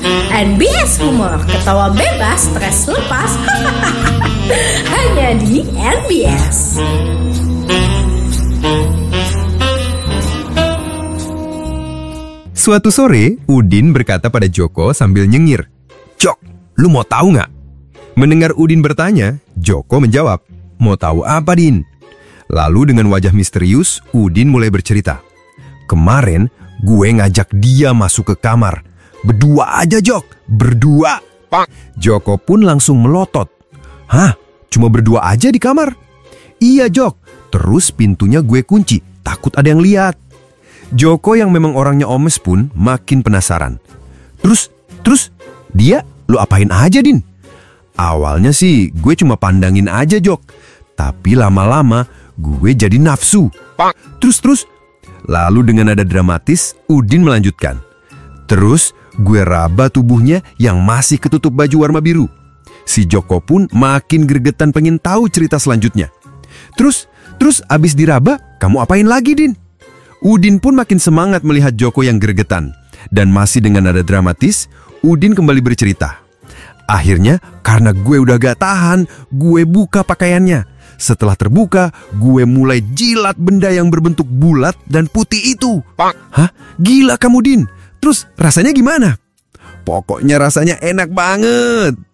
NBS Humor, ketawa bebas, stres lepas. Hanya di NBS. Suatu sore, Udin berkata pada Joko sambil nyengir, "Jok, lu mau tahu nggak?" Mendengar Udin bertanya, Joko menjawab, "Mau tahu apa, Din?" Lalu dengan wajah misterius, Udin mulai bercerita. "Kemarin, gue ngajak dia masuk ke kamar. Berdua aja, Jok, berdua." Joko pun langsung melotot. "Hah? Cuma berdua aja di kamar?" "Iya, Jok. Terus pintunya gue kunci, takut ada yang lihat." Joko yang memang orangnya omes pun makin penasaran. Terus, dia lu apain aja, Din?" "Awalnya sih gue cuma pandangin aja, Jok. Tapi lama-lama gue jadi nafsu." Terus. Lalu dengan nada dramatis, Udin melanjutkan. "Terus gue raba tubuhnya yang masih ketutup baju warna biru." Si Joko pun makin gregetan pengen tahu cerita selanjutnya. Terus abis diraba, kamu apain lagi, Din?" Udin pun makin semangat melihat Joko yang gregetan. Dan masih dengan nada dramatis, Udin kembali bercerita. "Akhirnya karena gue udah gak tahan, gue buka pakaiannya. Setelah terbuka, gue mulai jilat benda yang berbentuk bulat dan putih itu." "Hah? Gila kamu, Din. Terus rasanya gimana?" "Pokoknya rasanya enak banget."